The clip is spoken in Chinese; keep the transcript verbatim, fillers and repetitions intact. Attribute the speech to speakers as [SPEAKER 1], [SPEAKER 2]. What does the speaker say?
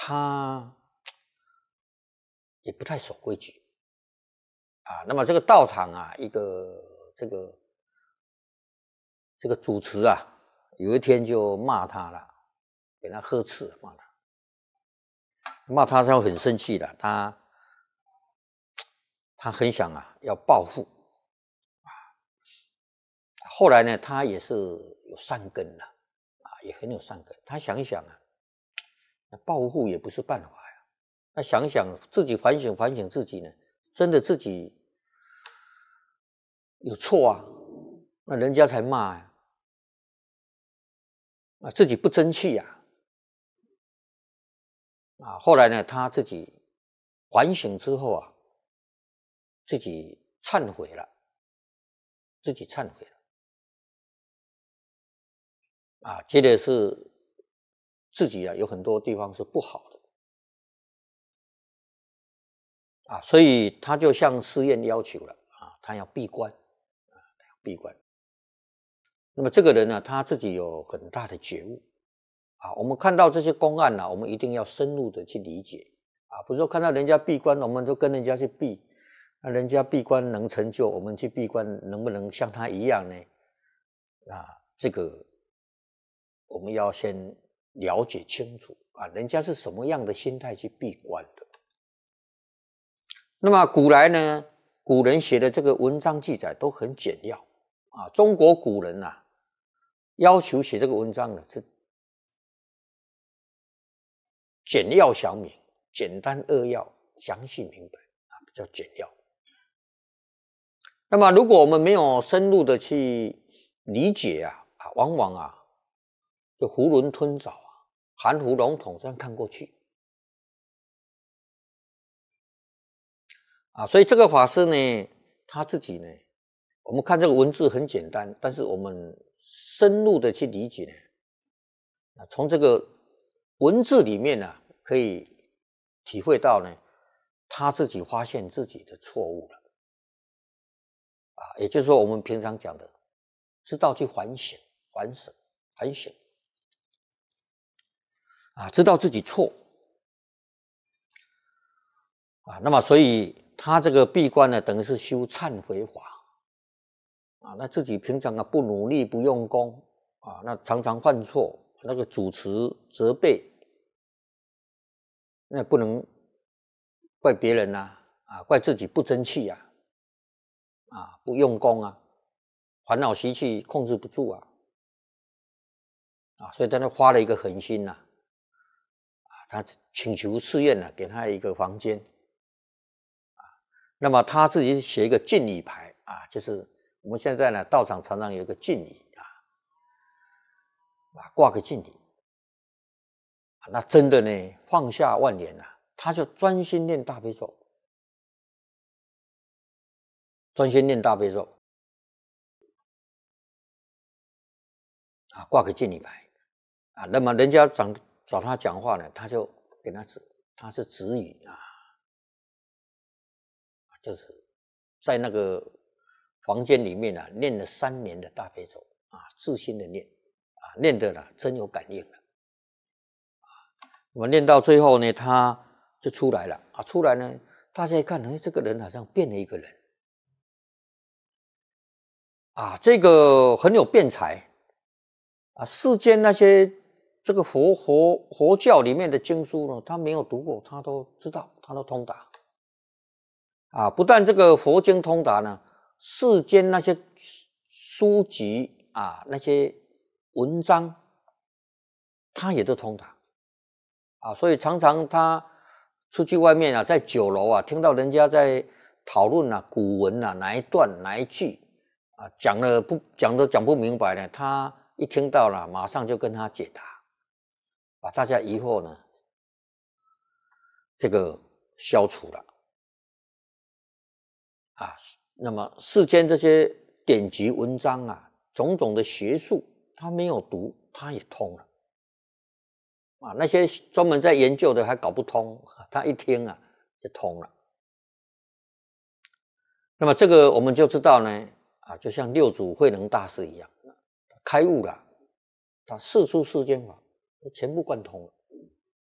[SPEAKER 1] 他也不太守规矩啊。那么这个道场啊，一个这个这个主持啊，有一天就骂他了，给他呵斥，骂他，骂他他很生气的，他他很想啊要报复啊。后来呢，他也是有善根的啊，也很有善根。他想一想啊，报复也不是办法呀。那想一想，自己反省反省自己呢，真的自己有错啊，那人家才骂呀，啊，自己不争气呀，啊，后来呢，他自己反省之后啊，自己忏悔了，自己忏悔了，啊，觉得是自己啊有很多地方是不好的。啊，所以他就向寺院要求了啊，他要闭关啊，他要闭关。那么这个人呢，他自己有很大的觉悟啊。我们看到这些公案呢、啊，我们一定要深入的去理解啊，不是说看到人家闭关，我们就跟人家去闭，那人家闭关能成就，我们去闭关能不能像他一样呢？啊，这个我们要先了解清楚啊，人家是什么样的心态去闭关的。那么古来呢，古人写的这个文章记载都很简要啊。中国古人啊，要求写这个文章呢是简要详明、简单扼要、详细明白啊，比较简要。那么如果我们没有深入的去理解啊，啊，往往啊就囫囵吞枣啊，含糊笼统这样看过去。啊，所以这个法师呢，他自己呢，我们看这个文字很简单，但是我们深入的去理解呢，啊，从这个文字里面呢、啊，可以体会到呢，他自己发现自己的错误了，啊，也就是说我们平常讲的，知道去反省、反省、反省，啊，知道自己错，啊，那么所以。他这个闭关呢，等于是修忏悔法啊。那自己平常啊不努力、不用功啊，那常常犯错，那个主持责备，那不能怪别人呐、啊，啊，怪自己不争气啊，啊，不用功啊，烦恼习气控制不住啊，啊，所以他就发了一个狠心呐、啊，啊，他请求寺院呢、啊、给他一个房间。那么他自己写一个敬礼牌啊，就是我们现在呢道场常常有一个敬礼啊，啊挂个敬礼，啊，那真的呢放下万年啊，他就专心念大悲咒，专心念大悲咒啊，挂个敬礼牌啊，那么人家找找他讲话呢，他就给他指，他是指语啊。就是在那个房间里面啊，念了三年的大悲咒啊，自心的念啊，念的呢真有感应了啊。我念到最后呢，他就出来了啊，出来呢，大家一看，哎，这个人好像变了一个人啊，这个很有辩才啊，世间那些这个佛佛佛教里面的经书呢，他没有读过，他都知道，他都通达。啊，不但这个佛经通达呢，世间那些书籍啊，那些文章，他也都通达啊。所以常常他出去外面啊，在酒楼啊，听到人家在讨论啊古文啊哪一段哪一句啊，讲了不讲都讲不明白呢，他一听到了，马上就跟他解答，把大家疑惑呢这个消除了。啊，那么世间这些典籍文章啊，种种的学术，他没有读，他也通了。啊，那些专门在研究的还搞不通，他一听啊就通了。那么这个我们就知道呢，啊，就像六祖慧能大师一样，开悟了，他四出世间法全部贯通了。